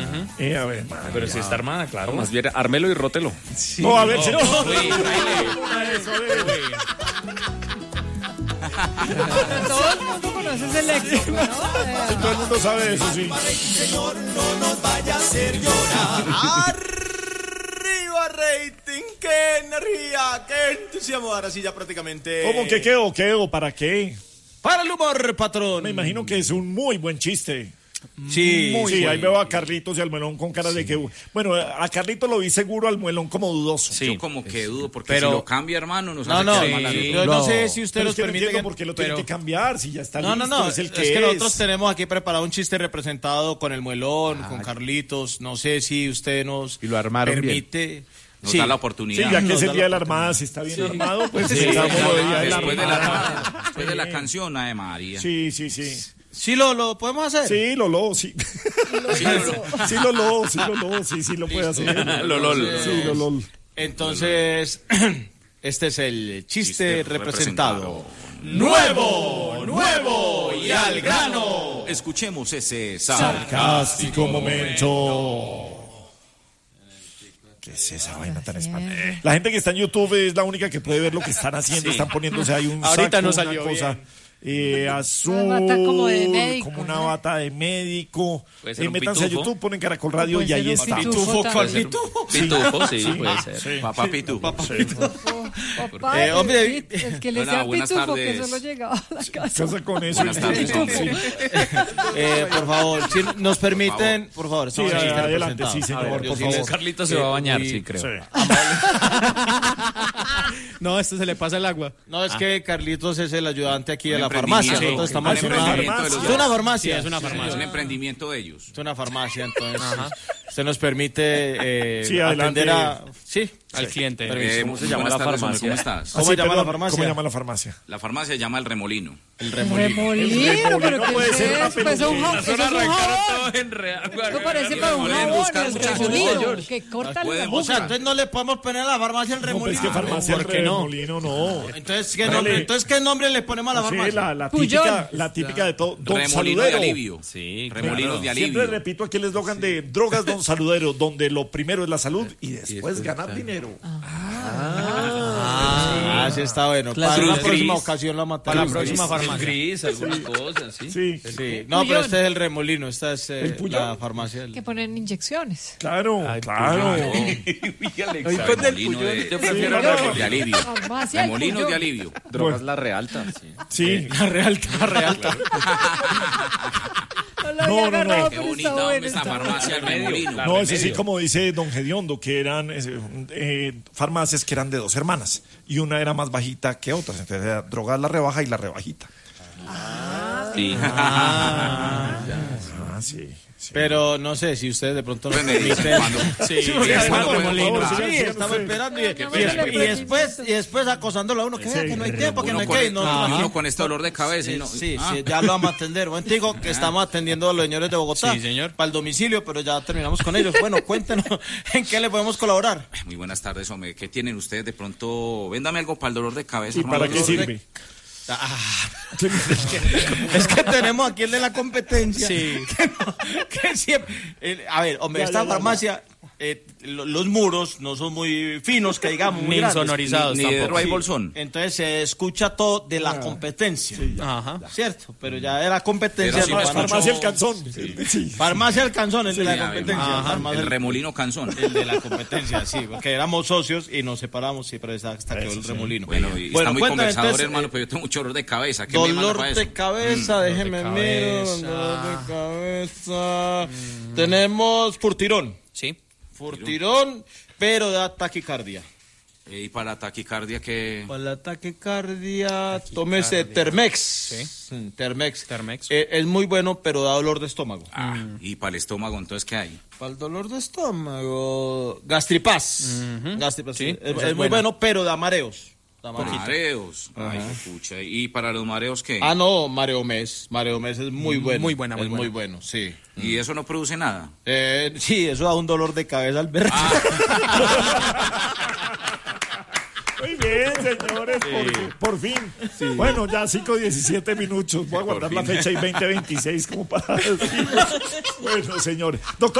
A ver, pero si está armada, claro. Más bien, ármelo y rótelo. Sí. No, a ver, si no. Todo el mundo conoce ese léxico, ¿no? Sí, todo el mundo sabe eso, sí. Señor, no nos vaya a hacer llorar. Arriba rating, qué energía, qué entusiasmo. Ahora sí ya prácticamente. ¿Cómo que quedó? ¿Para qué? Para el humor, patrón. Me imagino que es un muy buen chiste. Sí, sí, ahí veo a Carlitos y al Melón con cara de que... Bueno, a Carlitos lo vi seguro, al Melón como dudoso. Sí. Yo como que dudo, porque si lo cambia, hermano, nos hace quedar mal. Yo no sé si usted nos permite... No entiendo por qué lo tiene que cambiar, si ya está listo, No, es que nosotros tenemos aquí preparado un chiste representado con el Melón, con Carlitos. No sé si usted nos permite... Bien. Nos da la oportunidad. Sí, ya que es el Día de la Armada, si está bien armado, pues después de la canción, Ave María. Sí. ¿Sí lo podemos hacer? Sí, sí. Sí lo puede hacer. Lolol. Entonces, este es el chiste representado. Nuevo y al grano. Escuchemos ese sarcástico momento. ¿Qué es esa vaina tan espantosa? La gente que está en YouTube es la única que puede ver lo que están haciendo. Están poniéndose ahí un ahorita saco, no salió una cosa azul, una bata como de médico, como una bata de médico. Métanse pitufo. a YouTube, ponen Caracol Radio y ahí está. Pitufo, Pitufo, sí, puede ser. Sí. Papá Pitufo. Papá, hombre, el que le decía buenas pitufo, tardes. que solo llegaba a la casa. Casa con eso. Buenas tardes, hombre. Por favor, si nos permiten, por favor. Sí, adelante, sí, señor, por favor. Carlitos se va a bañar, sí, creo. Sí. No, esto se le pasa el agua. No, es que Carlitos es el ayudante aquí de la emprendimiento. farmacia. Nosotros estamos Es en una una farmacia. Es una farmacia. Es una farmacia. Es un emprendimiento de ellos. Es una farmacia, entonces usted nos permite Sí, adelante. atender a... Sí, Al cliente. ¿Cómo se llama la farmacia? ¿Cómo estás? ¿Cómo llama la farmacia? ¿Cómo llama la farmacia? La farmacia se llama El Remolino. El remolino. Remolino, pero ¿qué puede ser una es? Pues un jabón. Eso es un jabón. Eso parece para un jabón, el remolino, que corta la O sea, entonces no le podemos poner a la farmacia el No, pues remolino. que farmacia ¿por qué no? Remolino, no. Entonces, ¿qué nombre le ponemos a la Sí, farmacia? la típica de todo. Don Remolino de Saludero. alivio. Sí, Remolinos de alivio. Siempre repito aquí el eslogan de Drogas Don Saludero, donde lo primero es la salud y después ganar dinero. Sí, está bueno. Claro. Para la Cruz próxima gris. ocasión la matamos. Para la próxima farmacia. Gris, algunas cosas, ¿sí? Sí, Sí. No, pero este es el remolino. Esta es Puyol? la farmacia. Que ponen inyecciones. claro. Remolino yo prefiero de alivio. Farmacia, el Remolinos Puyol. de alivio. Drogas La Realta. Sí. La realta. No lo había agarrado, Qué pero bonita está bueno. esta farmacia, el Remolino. No, es así como dice Don Gediondo, que eran farmacias que eran de dos hermanas y una era más bajita que otras. Entonces era Drogas La Rebaja y La Rebajita. Sí. Sí. Pero no sé si ustedes de pronto nos René, permiten. cuando- Sí, Sí, porque además cuando- remolino. por favor, Sí, sigan estaba ustedes. esperando y después acosándolo a uno. Que Sí. que no hay tiempo, que no Uno hay con, que. y uno con este dolor de cabeza. Y no, Sí, ya lo vamos a atender. Bueno, digo que estamos atendiendo a los señores de Bogotá. Sí, señor. Para el domicilio, pero ya terminamos con ellos. Bueno, cuéntenos en qué le podemos colaborar. Muy buenas tardes, hombre. ¿Qué tienen ustedes de pronto? Véndame algo para el dolor de cabeza. ¿Y para hermano. qué sirve? Es que tenemos aquí el de la competencia. Sí. Que siempre. A ver, hombre, esta farmacia. Los muros no son muy finos, que digamos, muy Ni grandes. sonorizados Ni de tampoco. Ray Bolsón. Entonces se escucha todo de la competencia. Ajá. ¿Cierto? Pero ya de la competencia. Pero sí, no, no, es Farmacia El Canzón. Sí. Farmacia El Canzón, el de la Ya, competencia. ajá, Farmacia el Remolino Canzón. el de la competencia, sí, porque éramos socios y nos separamos siempre hasta quedó el remolino. Bueno, y Bueno, está muy cuéntame, conversador, entonces, hermano, pero yo tengo mucho dolor de cabeza. ¿Qué me manda Dolor para de eso? cabeza, déjeme mirar. Dolor de cabeza. Tenemos Furtirón. Sí. Furtirón, pero da taquicardia. Y para taquicardia, que Para la taquicardia, tómese Termex. Termex. Termex. Es muy bueno, pero da dolor de estómago. y para el estómago, entonces, ¿qué hay? Para el dolor de estómago, Gastripaz. Gastripaz, Sí, es esa es muy buena. bueno, pero da mareos. Da mareos. Mareos. Ay, qué pucha. ¿Y para los mareos qué? Ah, no, Mareomés. Mareomés es muy bueno. Muy buena, muy es buena. muy bueno, sí. ¿Y eso no produce nada? Sí, eso da un dolor de cabeza al ver. Muy bien, señores, por fin. Bueno, ya 5:17 minutos. Voy a guardar la fecha y 2026 como para decir. Bueno, señores. Doctor